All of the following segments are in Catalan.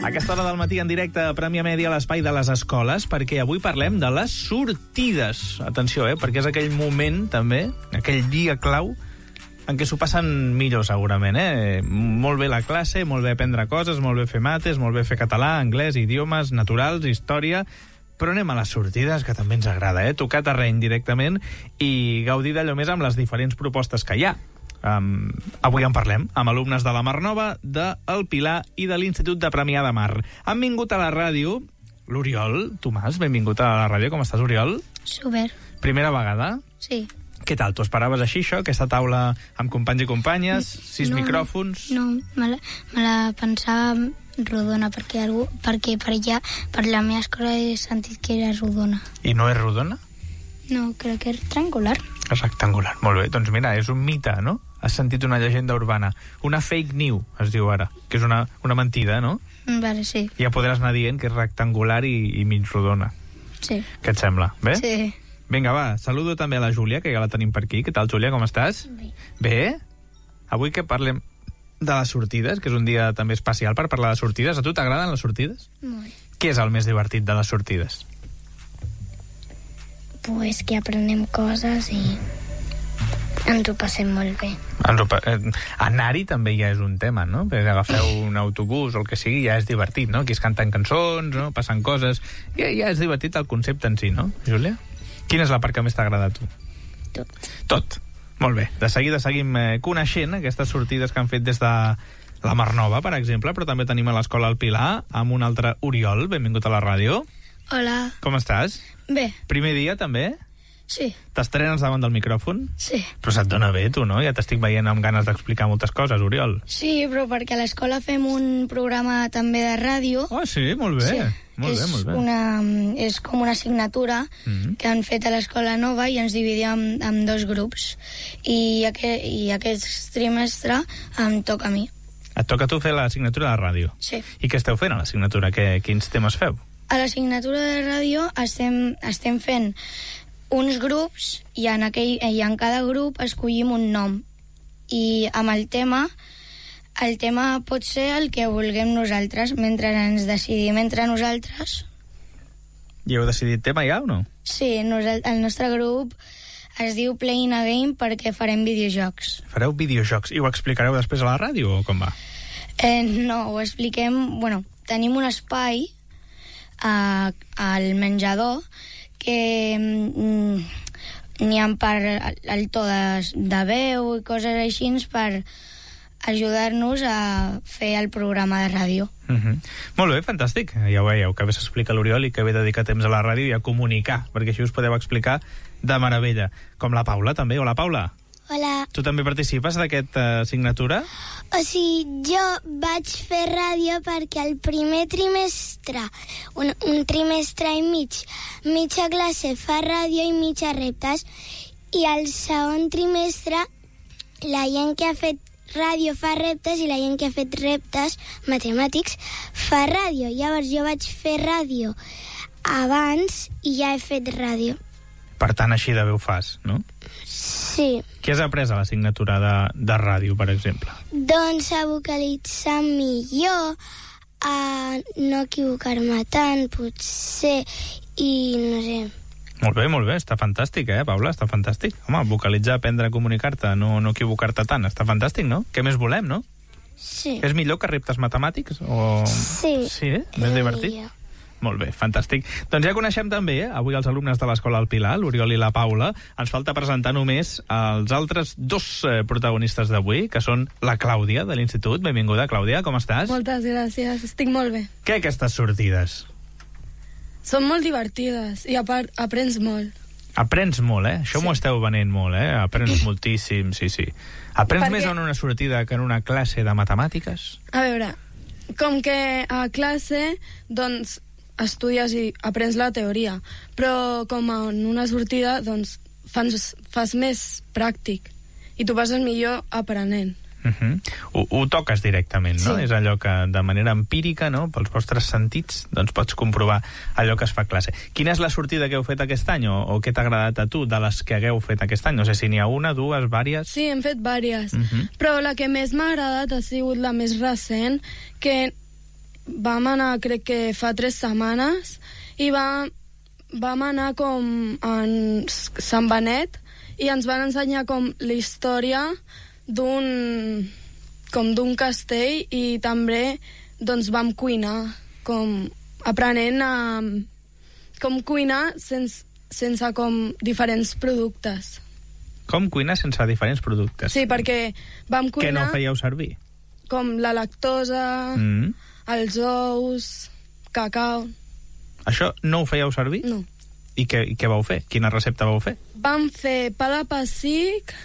A aquesta hora del matí en directe a Premià Mèdia, a l'espai de les escoles, perquè avui parlem de les sortides. Atenció, perquè és aquell moment, també, aquell dia clau, en què s'ho passen millor, segurament, Molt bé la classe, molt bé aprendre coses, molt bé fer mates, molt bé fer català, anglès, idiomes, naturals, història... Però anem a les sortides, que també ens agrada, tocar terreny directament i gaudir d'allò més amb les diferents propostes que hi ha. Avui en parlem amb alumnes de la Mar Nova, del Pilar i de l'Institut de Premià de Mar. Han vingut a la ràdio l'Oriol. Tomàs, benvingut a la ràdio. Com estàs, Oriol? Super. Primera vegada? Sí. Què tal? T'ho esperaves així, això? Aquesta taula amb companys i companyes? 6 micròfons? No, me la pensava rodona, perquè per allà, per la meva escola, he sentit que era rodona. I no és rodona? No, crec que és rectangular. És rectangular, molt bé. Doncs mira, és un mite, no? Has sentit una llegenda urbana. Una fake news, es diu ara, que és una mentida, no? Vale, sí. Ja podràs anar dient que és rectangular i mig rodona. Sí. Què et sembla? Bé? Sí. Vinga, va, saludo també a la Júlia, que ja la tenim per aquí. Què tal, Júlia, com estàs? Bé. Bé? Avui que parlem de les sortides, que és un dia també especial per parlar de sortides. A tu t'agraden les sortides? Molt. Què és el més divertit de les sortides? Pues que aprenem coses i ens ho passem molt bé. Anar-hi també ja és un tema, no? Perquè agafeu un autobús o el que sigui, ja és divertit, no? Aquí es canten cançons, no? Passen coses... Ja és divertit el concepte en si, no, Júlia? Quina és la part que més t'agrada a tu? Tot. Molt bé. De seguida seguim coneixent aquestes sortides que han fet des de la Mar Nova, per exemple, però també tenim a l'escola El Pilar amb un altre Oriol. Benvingut a la ràdio. Hola. Com estàs? Bé. Primer dia, també? Sí. T'estrenes davant del micròfon? Sí. Però se't dona bé, tu, no? Ja t'estic veient amb ganes d'explicar moltes coses, Oriol. Sí, però perquè a l'escola fem un programa també de ràdio. Ah, sí? Molt bé. Sí. Molt bé. És com una assignatura que han fet a l'escola nova i ens dividim en 2 grups. I aquest trimestre em toca a mi. Et toca a tu fer l'assignatura de ràdio? Sí. I què esteu fent a l'assignatura? Quins temes feu? A l'assignatura de ràdio estem fent uns grups i en cada grup escollim un nom. I amb el tema pot ser el que vulguem nosaltres, mentre ens decidim entre nosaltres. I heu decidit tema ja o no? Sí, el nostre grup es diu Playing a Game perquè farem videojocs. Fareu videojocs i ho explicareu després a la ràdio o com va? No, ho expliquem... Bueno, tenim un espai al menjador que n'hi ha per el to de veu i coses així per ajudar-nos a fer el programa de ràdio. Molt bé, fantàstic. Ja ho veieu, que bé s'explica l'Oriol i que bé dedicar temps a la ràdio i a comunicar, perquè així us podeu explicar de meravella. Com la Paula, també. Hola, Paula. Hola. Tu també participes d'aquesta assignatura? O sigui, jo vaig fer ràdio perquè el primer trimestre, un trimestre i mitja classe fa ràdio i mitja reptes, i el segon trimestre la gent que ha fet ràdio fa reptes i la gent que ha fet reptes matemàtics fa ràdio. Llavors jo vaig fer ràdio abans i ja he fet ràdio. Per tant, així de bé ho fas, no? Sí. Què has après a l'assignatura de ràdio, per exemple? Doncs a vocalitzar millor, a no equivocar-me tant, potser, i no sé... Molt bé, està fantàstic, Paula? Està fantàstic. Home, vocalitzar, aprendre a comunicar-te, no equivocar-te tant, està fantàstic, no? Què més volem, no? Sí. És millor que reptes matemàtics? Sí. Sí, Més divertit? Millor. Molt bé, fantàstic. Doncs ja coneixem també, avui els alumnes de l'escola El Pilar, l'Oriol i la Paula. Ens falta presentar només els altres 2 protagonistes d'avui, que són la Clàudia, de l'Institut. Benvinguda, Clàudia, com estàs? Moltes gràcies, estic molt bé. Què aquestes sortides? Són molt divertides i a part aprens molt. Aprens molt, Això m'ho esteu venent molt, Aprens moltíssim, sí. Aprens més en una sortida que en una classe de matemàtiques? A veure, com que a classe, doncs, estudies i aprens la teoria, però com en una sortida, doncs, fas més pràctic i tu passes millor aprenent. Ho toques directament, no? Sí. És allò que de manera empírica, no? Pels vostres sentits, doncs pots comprovar allò que es fa a classe. Quina és la sortida que heu fet aquest any o què t'ha agradat a tu de les que hagueu fet aquest any? No sé si n'hi ha una, 2, vàries... Sí, hem fet vàries, però la que més m'ha agradat ha sigut la més recent, que vam anar, crec que fa 3 setmanes, i vam anar com en Sant Benet i ens van ensenyar com la història d'un castell, i també doncs vam cuinar, com aprenent a com cuinar sense com diferents productes. Com cuinar sense diferents productes? Sí, perquè vam cuinar... Què no fèieu servir? Com la lactosa, els ous, cacau... Això no ho fèieu servir? No. I què vau fer? Quina recepta vau fer? Vam fer pa de pessic,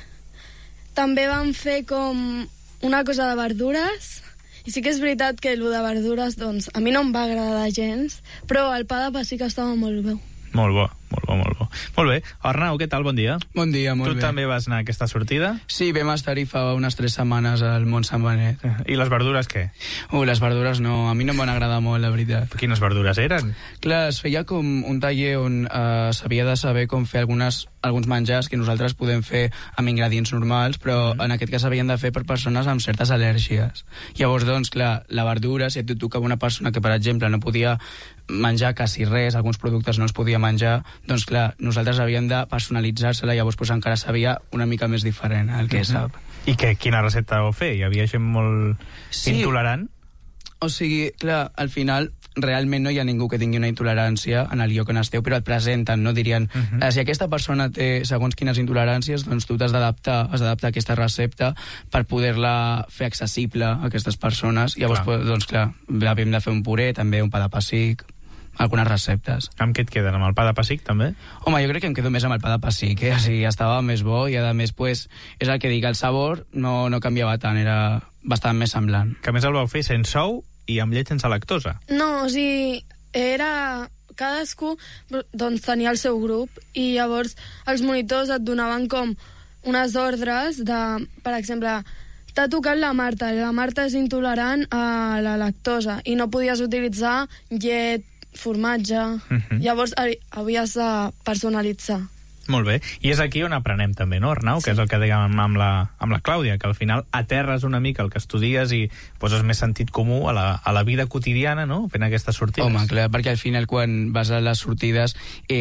també vam fer com una cosa de verdures, i sí que és veritat que el de verdures, doncs, a mi no em va agradar gens, però el pa de pessic estava molt bé. Molt bo, molt bo, molt bo. Molt bé. Arnau, què tal? Bon dia. Bon dia, molt bé. Tu també vas anar a aquesta sortida? Sí, vam estar-hi fa unes 3 setmanes al Mont Sant Benet. I les verdures què? Les verdures no, a mi no em van agradar molt, la veritat. Quines verdures eren? Clar, es feia com un taller on s'havia de saber com fer alguns menjars que nosaltres podem fer amb ingredients normals, però en aquest cas s'havien de fer per persones amb certes al·lèrgies. Llavors, doncs, clar, la verdura, si et tocava una persona que, per exemple, no podia menjar quasi res, alguns productes no els podia menjar, doncs clar, nosaltres havíem de personalitzar-se-la, llavors pues, encara sabia una mica més diferent el que sap. I quina recepta vau fer? Hi havia gent molt intolerant? O sigui, clar, al final realment no hi ha ningú que tingui una intolerància en el lloc on esteu, però et presenten, no? Dirien, si aquesta persona té segons quines intoleràncies, doncs tu t'has d'adaptar, a aquesta recepta per poder-la fer accessible a aquestes persones. Llavors, doncs clar, havíem de fer un puré, també un pa de pessic, algunes receptes. Amb què et queden? Amb el pa de pessic, també? Home, jo crec que em quedo més amb el pa de pessic, O sigui, estava més bo i, a més, pues, és el que dic, el sabor no canviava tant, era bastant més semblant. Que a més el vau fer sense ou i amb llet sense lactosa. No, o sigui, era... Cadascú doncs, tenia el seu grup, i llavors els monitors et donaven com unes ordres de, per exemple, t'ha tocat la Marta és intolerant a la lactosa i no podies utilitzar llet, formatge... Llavors havies de personalitzar. Molt bé. I és aquí on aprenem també, no, Arnau? Sí. Que és el que dèiem amb la Clàudia, que al final aterres una mica el que estudies i poses més sentit comú a la vida quotidiana, no?, fent aquestes sortides. Home, clar, perquè al final quan vas a les sortides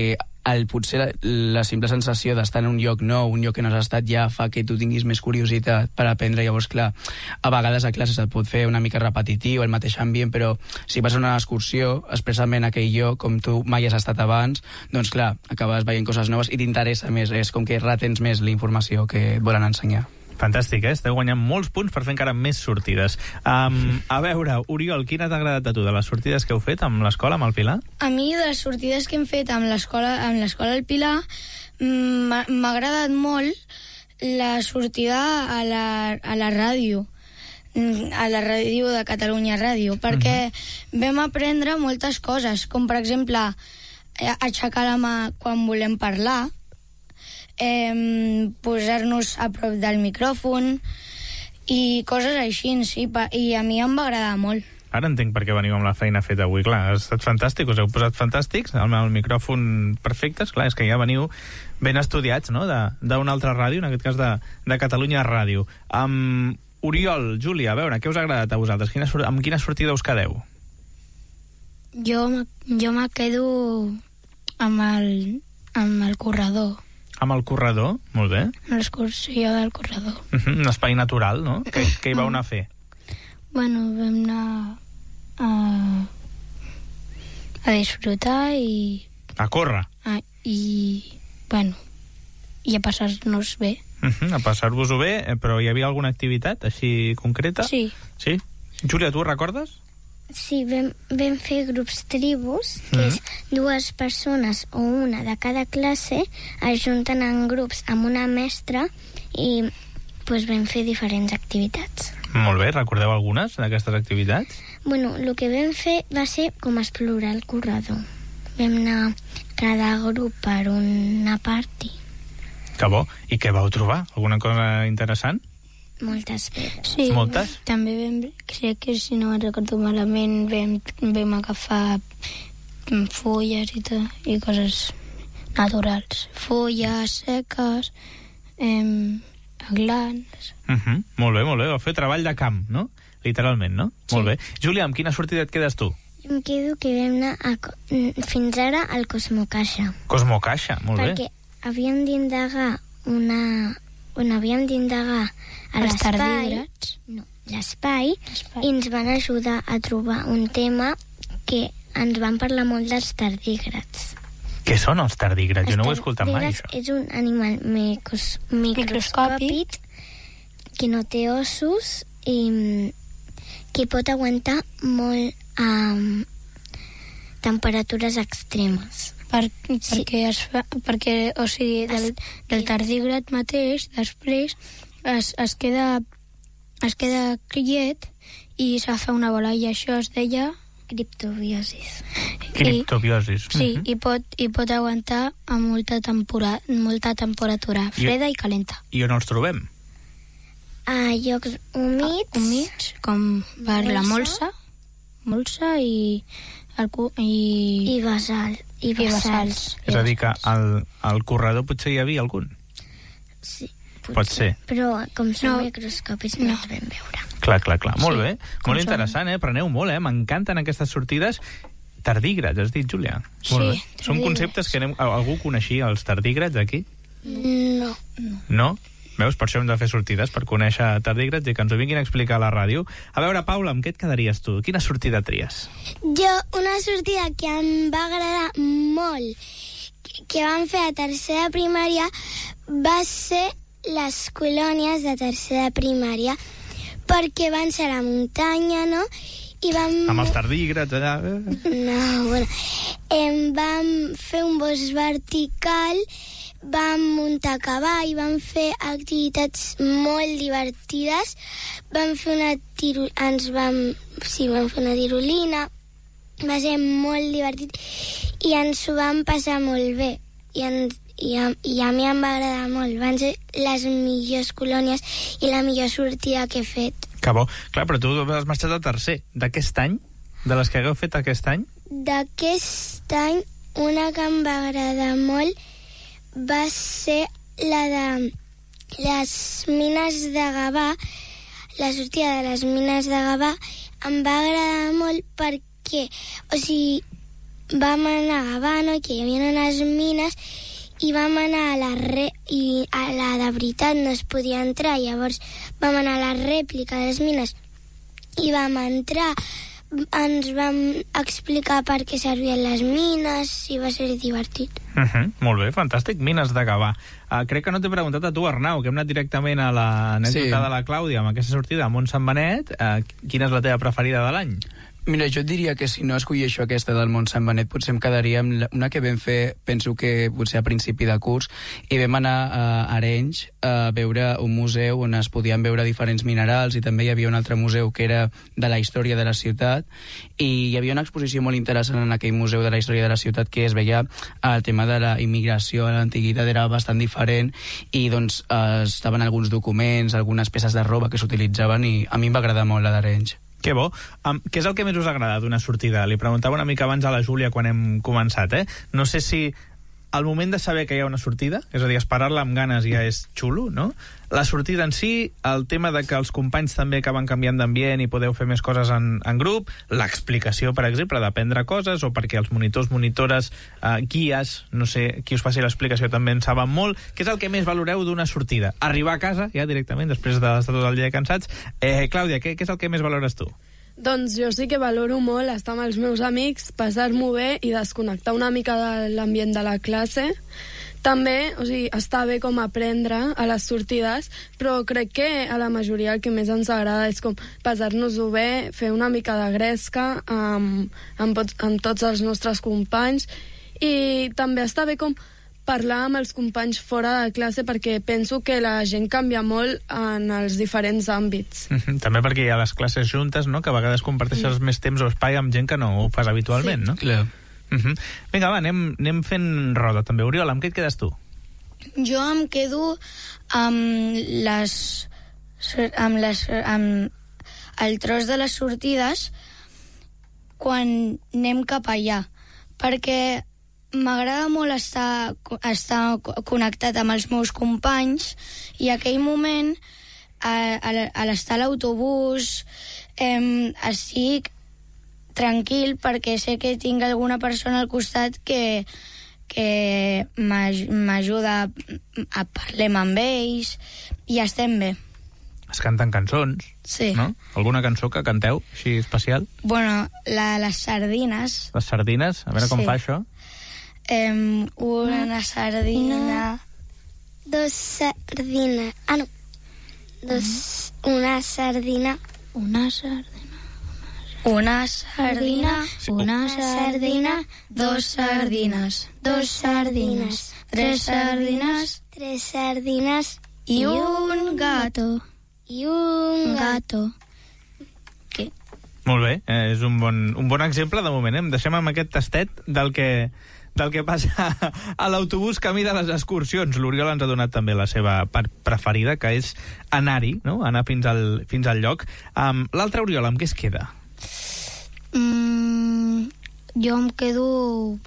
potser la simple sensació d'estar en un lloc nou, un lloc que no has estat, ja fa que tu tinguis més curiositat per aprendre. Llavors, clar, a vegades a classes et pot fer una mica repetitiu, el mateix ambient, però si vas a una excursió, expressament a aquell lloc, com tu mai has estat abans, doncs clar, acabes veient coses noves i t'interessa més, és com que retens més la informació que et volen ensenyar. Fantàstic, Esteu guanyant molts punts per fer encara més sortides. A veure, Oriol, quina t'ha agradat a tu de les sortides que heu fet amb l'escola, amb el Pilar? A mi, de les sortides que hem fet amb l'escola del Pilar, m'ha agradat molt la sortida a la ràdio, a la ràdio de Catalunya Ràdio, perquè vam aprendre moltes coses, com per exemple aixecar la mà quan volem parlar, posar-nos a prop del micròfon i coses així, sí, i a mi em va agradar molt. Ara entenc per què veniu amb la feina feta avui, clar, ha estat fantàstic, us heu posat fantàstics, amb el micròfon perfectes, clar, és que ja veniu ben estudiats, no?, d'una altra ràdio, en aquest cas de Catalunya Ràdio. Oriol, Júlia, a veure, què us ha agradat a vosaltres? Amb quina sortida us quedeu? Jo me quedo amb el corredor. Amb el corredor? Molt bé. L'excursió del corredor. Un espai natural, no? Què hi vau anar a fer? Bueno, vam anar a disfrutar i... A córrer? I a passar-nos bé. A passar-vos-ho bé, però hi havia alguna activitat així concreta? Sí. Sí? Júlia, tu ho recordes? Sí, vam fer grups tribus, que és 2 persones o una de cada classe es junten en grups amb una mestra i doncs, vam fer diferents activitats. Molt bé, recordeu algunes d'aquestes activitats? Bueno, el que vam fer va ser com explorar el corredor. Vam anar cada grup per una part. Que bo. I què vau trobar? Alguna cosa interessant? Moltes pedres. Sí, moltes? També crec que, si no me'n recordo malament, vam agafar fulles i coses naturals. Fulles seques, aglans... Molt bé, molt bé. Vau fer treball de camp, no? literalment, no? Sí. Molt bé. Júlia, amb quina sortida et quedes tu? Jo em quedo que vam anar fins ara al Cosmocaixa. Cosmocaixa, molt bé. Perquè havíem d'indagar havíem d'indagar a Els l'espai. tardígrads. No, l'espai. I ens van ajudar a trobar un tema que ens van parlar molt dels tardígrads. Què són els tardígrads? Jo no ho he escoltat mai, això. És un animal microscòpic que no té ossos i que pot aguantar molt temperatures extremes. Perquè, o sigui, del tardígrad mateix, després es queda quiet i s'ha de fer una bola, i això es deia Criptobiosis. Criptobiosis. Sí, i pot aguantar a molta temperatura freda i calenta. I on els trobem? A llocs humits, com per la molsa i bassals. És a dir, que al corredor potser hi havia algun? Sí, Pot ser. Però com són microscòpics no els vam veure. Clar. Molt Sí, bé. Molt interessant, Preneu molt, M'encanten aquestes sortides. Tardígrads, has dit, Júlia? Molt bé. Són conceptes que algú coneixia, els tardígrads, aquí? No. No? Veus? Per això hem de fer sortides, per conèixer tardígrads i que ens ho vinguin a explicar a la ràdio. A veure, Paula, amb què et quedaries tu? Quina sortida tries? Jo, una sortida que em va agradar molt, que vam fer a tercera primària, va ser les colònies de tercera primària, perquè van ser a la muntanya, no? I vam... Amb els tardígrads allà... No, bueno. Vam fer un bosc vertical, vam muntar a cavall, vam fer activitats molt divertides, vam fer una tirolina, va ser molt divertit i ens ho vam passar molt bé i a mi em va agradar molt. Van ser les millors colònies i la millor sortida que he fet. Que bo. Clar, però tu has marxat a tercer. D'aquest any? De les que hagueu fet aquest any? D'aquest any, una que em va agradar molt va ser la de les mines de Gavà. La sortida de les mines de Gavà em va agradar molt perquè, o sigui, vam anar a Gavà, no?, que hi havia unes mines, i vam anar a la de veritat no es podia entrar, llavors vam anar a la rèplica de les mines i vam entrar, ens vam explicar per què servien les mines i va ser divertit. Molt bé, fantàstic. Mines de Gavà. Crec que no t'he preguntat a tu, Arnau, que hem anat directament a l'anècdota de la Clàudia amb aquesta sortida a Mont Sant Benet. Quina és la teva preferida de l'any? Mira, jo et diria que si no escolleixo aquesta del Mont Sant Benet, potser em quedaria amb una que vam fer, penso que potser a principi de curs, i vam anar a Arenys a veure un museu on es podien veure diferents minerals, i també hi havia un altre museu que era de la història de la ciutat, i hi havia una exposició molt interessant en aquell museu de la història de la ciutat que es veia el tema de la immigració a l'antiguitat era bastant diferent, i doncs estaven alguns documents, algunes peces de roba que s'utilitzaven, i a mi em va agradar molt la d'Arenys. Que bo. Què és el que més us ha agradat d'una sortida? Li preguntava una mica abans a la Júlia quan hem començat, No sé si el moment de saber que hi ha una sortida, és a dir, esperar-la amb ganes ja és xulo, no? La sortida en si, el tema de que els companys també acaben canviant d'ambient i podeu fer més coses en grup, l'explicació, per exemple, d'aprendre coses, o perquè els monitores, guies, no sé, qui us faci l'explicació també en saben molt. Què és el que més valoreu d'una sortida? Arribar a casa, ja directament, després d'estar tot el dia cansats. Clàudia, què és el que més valores tu? Doncs jo sí que valoro molt estar amb els meus amics, passar-m'ho bé i desconnectar una mica de l'ambient de la classe. També, o sigui, està bé com aprendre a les sortides, però crec que a la majoria el que més ens agrada és com passar-nos-ho bé, fer una mica de gresca amb tots els nostres companys, i també està bé com parlar amb els companys fora de classe, perquè penso que la gent canvia molt en els diferents àmbits. També perquè hi ha les classes juntes, no?, que a vegades comparteixes més temps o espai amb gent que no ho fas habitualment, no? Clar. Vinga, va, anem fent roda també. Oriol, amb què et quedes tu? Jo em quedo amb el tros de les sortides quan anem cap allà, perquè m'agrada molt estar connectat amb els meus companys, i aquell moment, a l'estar a l'autobús, estic tranquil perquè sé que tinc alguna persona al costat que m'ajuda a parlar amb ells i estem bé. Es canten cançons, Sí. no? Alguna cançó que canteu, així especial? Bueno, les sardines. Les sardines? A veure com Sí. fa això. Una sardina... Dos sardines. Ah, no. Una sardina. Una sardina. Una sardina. Sí, Una sardina. Dos sardines. Dos sardines. Tres sardines. Tres sardines. Y un gato. I un Gato. Molt bé, és un bon exemple de moment. Em deixem amb aquest tastet del que passa a l'autobús camí de les excursions. L'Oriol ens ha donat també la seva part preferida, que és anar-hi, no? Anar fins al lloc. L'altre, Oriol, amb què es queda? Jo em quedo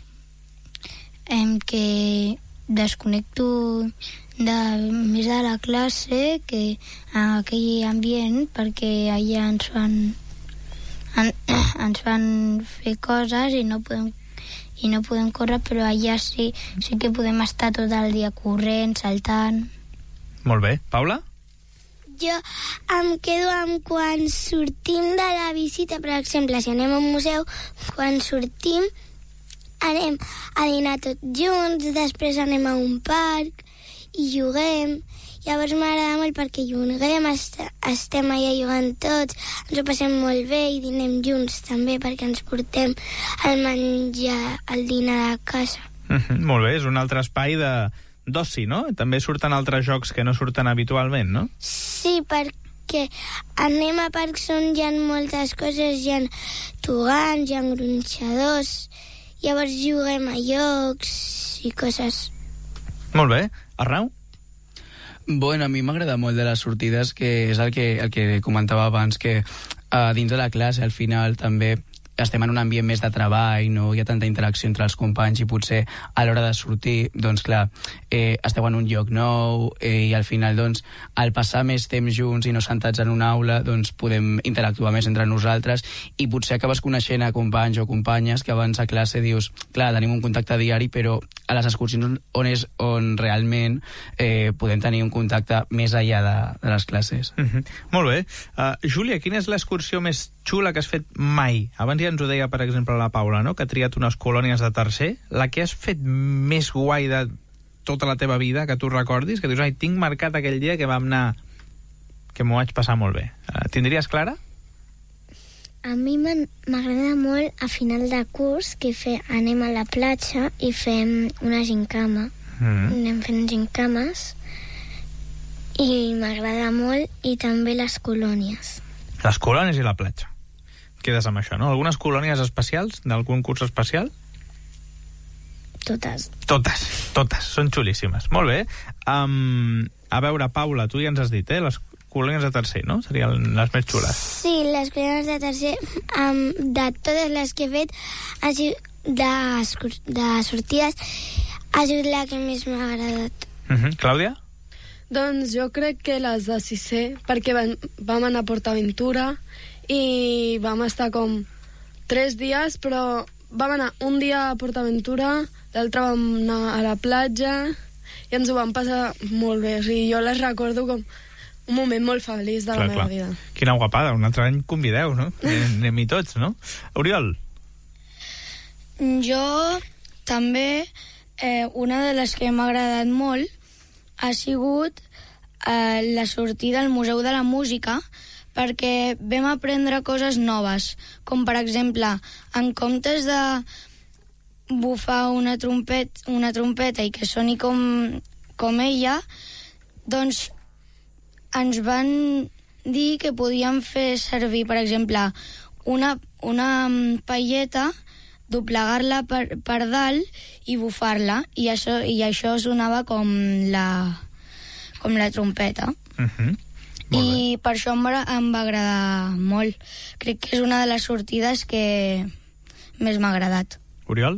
que desconnecto més de la classe que en aquell ambient, perquè allà ens fan fer coses i no podem córrer, però allà sí que podem estar tot el dia corrent, saltant. Molt bé. Paula? Jo em quedo amb quan sortim de la visita, per exemple, si anem a un museu, quan sortim anem a dinar tots junts, després anem a un parc i juguem. Llavors m'agrada molt perquè juguem, estem allà jugant tots, ens ho passem molt bé i dinem junts també perquè ens portem el menjar, el dinar de casa. Molt bé, és un altre espai d'oci, no? També surten altres jocs que no surten habitualment, no? Sí, perquè anem a parcs on hi ha moltes coses, hi ha tobogans, hi ha gronxadors, llavors juguem a jocs i coses. Molt bé. Arnau? Bueno, a mi m'agrada molt de les sortides, que és el que comentava abans, que dins de la classe al final també estem en un ambient més de treball, no hi ha tanta interacció entre els companys i potser a l'hora de sortir, doncs clar, esteu en un lloc nou i al final, doncs, al passar més temps junts i no sentats en una aula, doncs podem interactuar més entre nosaltres i potser acabes coneixent a companys o companyes que abans a classe dius, clar, tenim un contacte diari, però a les excursions on realment podem tenir un contacte més enllà de les classes. Molt bé. Júlia, quina és l'excursió més xula que has fet mai? Abans ja ens ho deia, per exemple, la Paula, no? Que ha triat unes colònies de tercer. La que has fet més guai de tota la teva vida, que tu recordis, que dius, ai, tinc marcat aquell dia que vam anar, que m'ho vaig passar molt bé. Tindries clara? A mi m'agrada molt a final de curs que anem a la platja i fem una gincama. Anem fent gincames i m'agrada molt, i també les colònies. Les colònies i la platja. Quedes amb això, no? Algunes colònies especials d'algun curs especial? Totes. Totes. Són xulíssimes. Molt bé. A veure, Paula, tu ja ens has dit, les colònies de tercer, no? Serien les més xules. Sí, les colònies de tercer, de totes les que he fet, de sortides, ha sigut la que més m'ha agradat. Clàudia? Doncs jo crec que les de sisè, perquè vam anar a PortAventura i vam estar com 3 dies, però vam anar un dia a PortAventura, l'altre vam anar a la platja i ens ho vam passar molt bé. O sigui, jo les recordo com un moment molt feliç de la meva vida. Quina guapada, un altre any convideu, no? Anem-hi tots, no? Oriol? Jo també, una de les que m'ha agradat molt ha sigut la sortida al Museu de la Música, perquè vam aprendre coses noves, com per exemple, en comptes de bufar una trompeta i que soni com ella, doncs ens van dir que podíem fer servir, per exemple, una paelleta, doblegar-la per dalt i bufar-la, i això sonava com la trompeta. I per això em va agradar molt. Crec que és una de les sortides que més m'ha agradat. Oriol?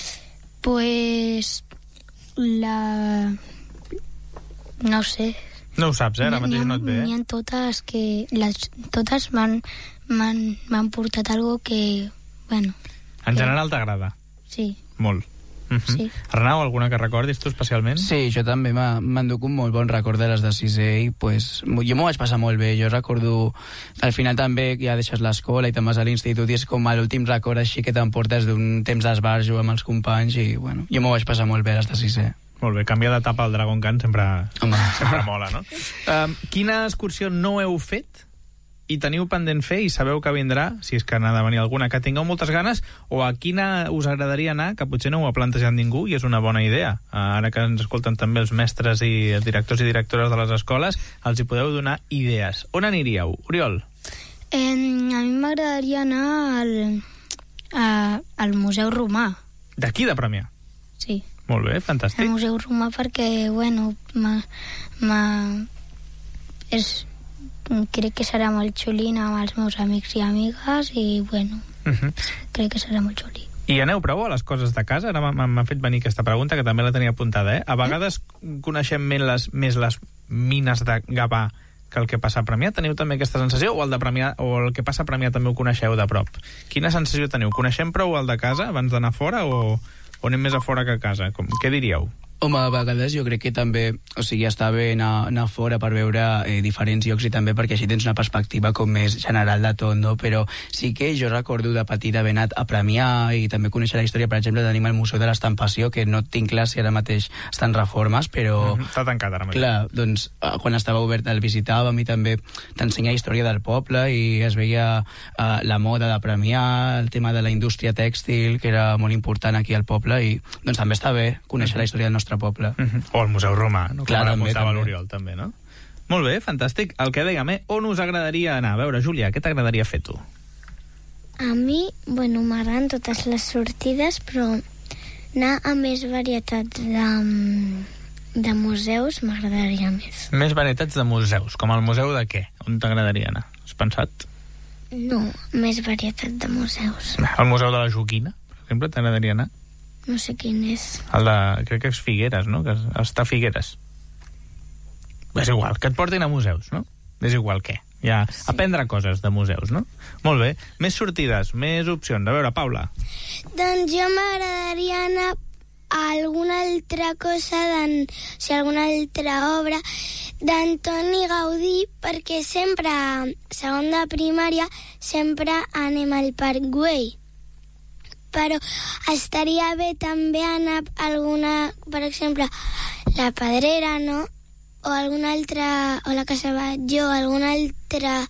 Pues no sé. No ho saps, ara mateix no et ve. N'hi ha totes que... Totes m'han portat algo que... Bueno... En general t'agrada? Sí. Molt. Sí. Arnau, alguna que recordis tu especialment? Sí, jo també m'enduc un molt bon record de les de sisè i pues, jo m'ho vaig passar molt bé. Jo recordo, al final també ja deixes l'escola i te'n vas a l'institut i és com l'últim record així que t'emportes d'un temps d'esbarjo amb els companys i bueno, jo m'ho vaig passar molt bé les de sisè. Molt bé, canviar d'etapa al Dragon Khan sempre mola, no? Quina excursió no heu fet i teniu pendent fer i sabeu que vindrà, si és que n'ha de venir alguna que tingueu moltes ganes, o a quina us agradaria anar, que potser no ho ha plantejat ningú i és una bona idea? Ara que ens escolten també els mestres i directors i directores de les escoles, els hi podeu donar idees. On aniríeu? Oriol? A mi m'agradaria anar al Museu Romà. D'aquí, de Premià? Sí. Molt bé, fantàstic. Al Museu Romà perquè, bueno, crec que serà molt xulín amb els meus amics i amigues i, bueno, crec que serà molt xulí. I aneu prou a les coses de casa? Ara m'ha fet venir aquesta pregunta, que també la tenia apuntada, A vegades coneixem més les mines de Gavà que el que passa a Premià. Teniu també aquesta sensació? O el de Premià, o el que passa a Premià també ho coneixeu de prop? Quina sensació teniu? Coneixem prou el de casa abans d'anar fora o anem més a fora que a casa? Què diríeu? Home, a vegades jo crec que també, o sigui, està bé anar fora per veure diferents llocs i també perquè així tens una perspectiva com més general de tot, no? Però sí que jo recordo de petit haver anat a Premià i també conèixer la història, per exemple, tenim el Museu de l'Estampació, que no tinc clar si ara mateix estan reformes, però... Està tancat ara mateix. Clar, doncs quan estava obert el visitàvem i també t'ensenya història del poble i es veia la moda de Premià, el tema de la indústria tèxtil, que era molt important aquí al poble i doncs també està bé conèixer la història del nostre poble. O el Museu Romà, no? Clar, Com també. l'Oriol, també, no? Molt bé, fantàstic. El que dèiem, on us agradaria anar? A veure, Júlia, què t'agradaria fer tu? A mi, bueno, m'agraden totes les sortides, però anar a més varietats de museus m'agradaria més. Més varietats de museus, com el museu de què? On t'agradaria anar? Has pensat? No, més varietat de museus. El museu de la Joguina, per exemple, t'agradaria anar? No sé quin és. El de, crec que és Figueres, no? Que està a Figueres. És igual, que et portin a museus, no? És igual què. Ja, sí. Aprendre coses de museus, no? Molt bé. Més sortides, més opcions. A veure, Paula. Doncs jo m'agradaria anar a alguna altra cosa, alguna altra obra d'Antoni Gaudí, perquè sempre, segon de primària, sempre anem al Parc Güell. Però estaria bé també anar a alguna, per exemple, la Pedrera, no? O alguna altra, o la Casa Batlló, alguna altra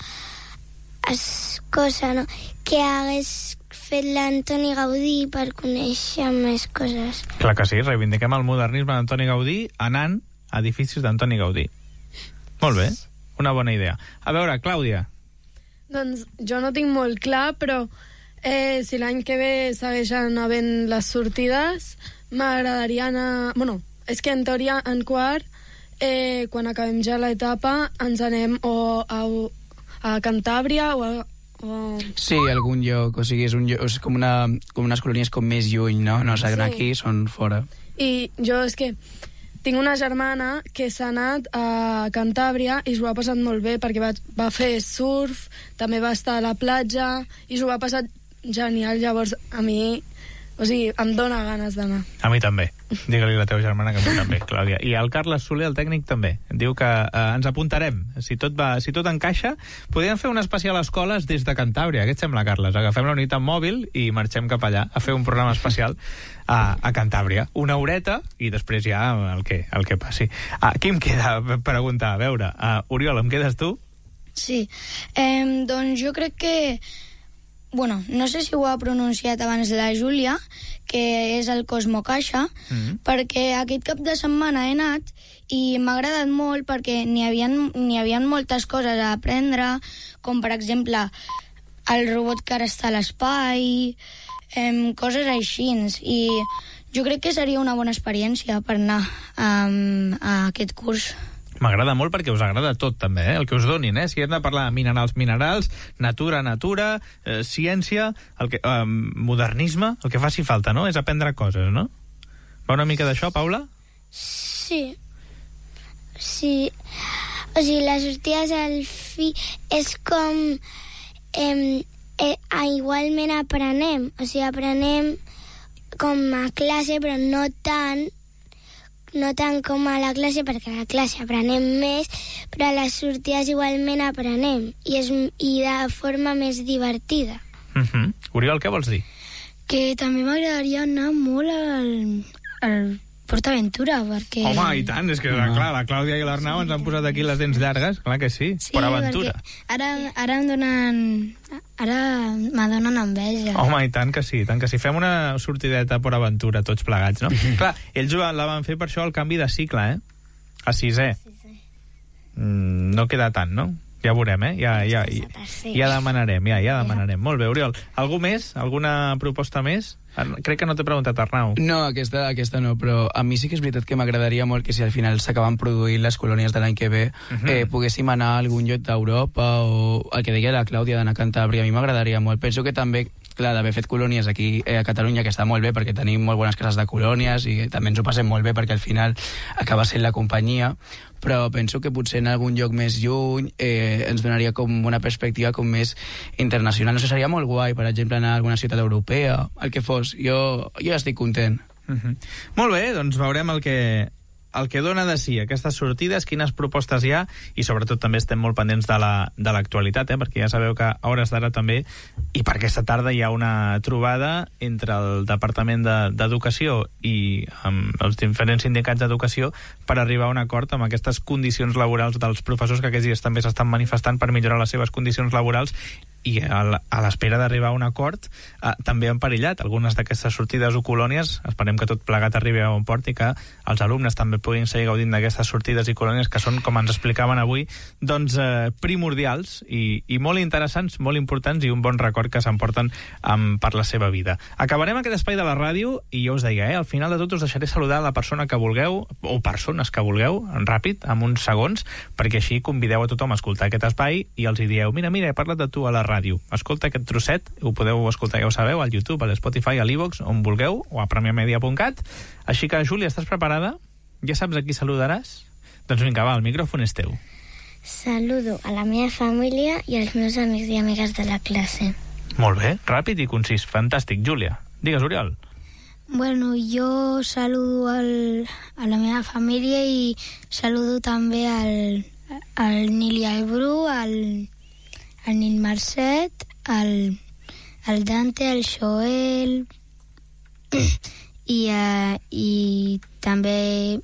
cosa, no? Que hagués fet l'Antoni Gaudí per conèixer més coses. Clar que sí, reivindiquem el modernisme d'Antoni Gaudí anant a edificis d'Antoni Gaudí. Molt bé, una bona idea. A veure, Clàudia. Doncs jo no tinc molt clar, però si l'any que ve segueixen havent les sortides, m'agradaria anar... Bueno, és que en teoria, en quart, quan acabem ja l'etapa, ens anem o a Cantàbria o... Sí, algun lloc, o sigui, és com unes colònies com més lluny, no? No són aquí, són fora. I jo és que tinc una germana que s'ha anat a Cantàbria i s'ho ha passat molt bé perquè va fer surf, també va estar a la platja i s'ho va passar genial. Llavors a mi, o sigui, em dóna ganes d'anar. A mi també. Digue-li a la teva germana que a mi també, Clàudia. I el Carles Soler, el tècnic, també. Diu que ens apuntarem. Si tot encaixa, podríem fer un especial a escoles des de Cantàbria. Què et sembla, Carles? Agafem la unitat mòbil i marxem cap allà a fer un programa especial a Cantàbria. Una horeta i després ja el que passi. Qui em queda per preguntar? A veure, Oriol, em quedes tu? Sí. Doncs jo crec que... Bueno, no sé si ho ha pronunciat abans la Júlia, que és el Cosmo Caixa, perquè aquest cap de setmana he anat i m'ha agradat molt perquè n'hi havia moltes coses a aprendre, com per exemple el robot que ara està a l'espai, coses així. I jo crec que seria una bona experiència per anar a aquest curs. M'agrada molt perquè us agrada tot, també, el que us donin, Si hem de parlar de minerals, natura, ciència, modernisme, el que faci falta, no? És aprendre coses, no? Va una mica d'això, Paula? Sí. Sí. O sigui, les sortides al fi és com... igualment aprenem. O sigui, aprenem com a classe, però no tant com a la classe, perquè a la classe aprenem més, però a les sortides igualment aprenem, i de forma més divertida. Oriol, què vols dir? Que també m'agradaria anar molt al PortAventura, perquè... Home, i tant, és que clar, la Clàudia i l'Arnau ens han posat aquí les dents llargues, clar que sí, PortAventura. Ara m'adonen enveja. Home, i tant que sí, tant que sí. Fem una sortideta a PortAventura, tots plegats, no? Clar, ells la van fer per això el canvi de cicle, a 6è. No queda tant, no? Ja veurem, ja demanarem, ja demanarem. Molt bé, Oriol. Algú més? Alguna proposta més? Crec que no t'he preguntat, Arnau. No, aquesta no, però a mi sí que és veritat que m'agradaria molt que si al final s'acaben produint les colònies de l'any que ve, poguéssim anar a algun lloc d'Europa, o el que deia la Clàudia d'anar a Cantàbria, a mi m'agradaria molt. Penso que també, clar, d'haver fet colònies aquí a Catalunya, que està molt bé perquè tenim molt bones cases de colònies i també ens ho passem molt bé perquè al final acaba sent la companyia, però penso que potser en algun lloc més lluny ens donaria com una perspectiva com més internacional. No sé, seria molt guai, per exemple, anar a alguna ciutat europea, el que fos. Jo estic content. Molt bé, doncs veurem el que dona de si aquestes sortides, quines propostes hi ha, i sobretot també estem molt pendents de l'actualitat, perquè ja sabeu que a hores d'ara també, i per aquesta tarda hi ha una trobada entre el Departament d'Educació i els diferents sindicats d'educació per arribar a un acord amb aquestes condicions laborals dels professors que aquests dies també s'estan manifestant per millorar les seves condicions laborals, i a l'espera d'arribar a un acord també han perillat algunes d'aquestes sortides o colònies. Esperem que tot plegat arribi a un port i que els alumnes també puguin seguir gaudint d'aquestes sortides i colònies que són, com ens explicaven avui, doncs primordials i molt interessants, molt importants, i un bon record que s'emporten per la seva vida. Acabarem aquest espai de la ràdio i jo us deia, al final de tot us deixaré saludar la persona que vulgueu, o persones que vulgueu, ràpid, en uns segons, perquè així convideu a tothom a escoltar aquest espai i els hi dieu, mira, he parlat de tu a la ràdio. Escolta aquest trosset, ho podeu escoltar, ja ho sabeu, al YouTube, a l'Spotify, a l'Evox, on vulgueu, o a premiamedia.cat. Així que, Júlia, estàs preparada? Ja saps a qui saludaràs? Doncs vinga, va, el micròfon és teu. Saludo a la meva família i als meus amics i amigues de la classe. Molt bé, ràpid i concís, fantàstic. Júlia, digues, Oriol. Bueno, jo saludo a la meva família i saludo també al Nil i al Bru, al Nil Marcet, al Dante, al Joel, i també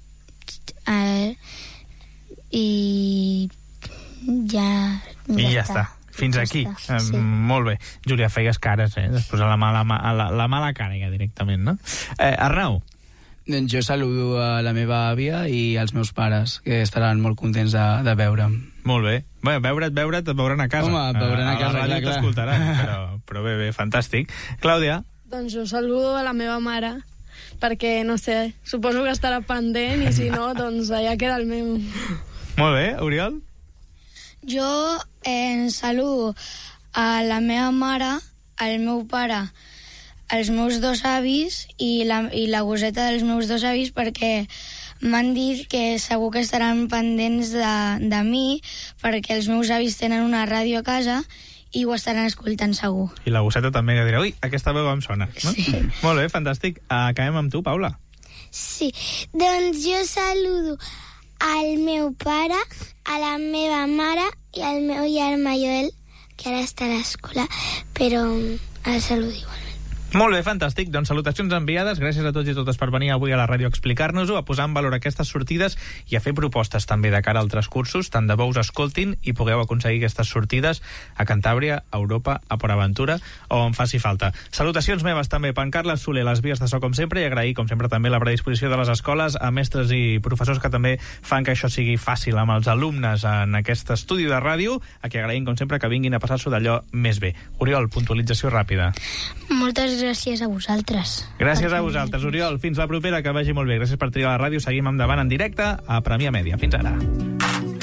i ja està. Fins aquí. Sí. Molt bé. Júlia, feies cares, després a la mala cara ja directament, no? Arnau. Doncs jo saludo a la meva àvia i als meus pares, que estaran molt contents de veure'm. Molt bé. Bé, veure't, et veuran a casa. Home, et veuran a casa, la ràdio t'escoltaran, però bé, fantàstic. Clàudia? Doncs jo saludo a la meva mare, perquè, no sé, suposo que estarà pendent, i si no, doncs allà queda el meu. Molt bé. Oriol? Jo saludo a la meva mare, al meu pare, els meus dos avis i la gosseta dels meus dos avis, perquè m'han dit que segur que estaran pendents de mi, perquè els meus avis tenen una ràdio a casa i ho estaran escoltant segur. I la gosseta també, que dirà, ui, aquesta veu em sona, no? Sí. Molt bé, fantàstic. Acabem amb tu, Paula. Sí, doncs jo saludo al meu pare, a la meva mare i al meu germà Joel, que ara està a l'escola, però el saludo igual. Molt bé, fantàstic. Doncs salutacions enviades. Gràcies a tots i totes per venir avui a la ràdio a explicar-nos-ho, a posar en valor aquestes sortides i a fer propostes també de cara a altres cursos. Tant de bo us escoltin i pugueu aconseguir aquestes sortides a Cantàbria, a Europa, a PortAventura o on faci falta. Salutacions meves també per en Carles Soler, les vies de so com sempre, i agrair com sempre també la predisposició de les escoles, a mestres i professors que també fan que això sigui fàcil amb els alumnes en aquest estudi de ràdio, a qui agraïm com sempre que vinguin a passar-s'ho d'allò més bé. Oriol, puntualització ràpida. Moltes gràcies a vosaltres. Gràcies a vosaltres, Oriol. Fins la propera, que vagi molt bé. Gràcies per triar la ràdio. Seguim endavant en directe a Premià Mèdia. Fins ara.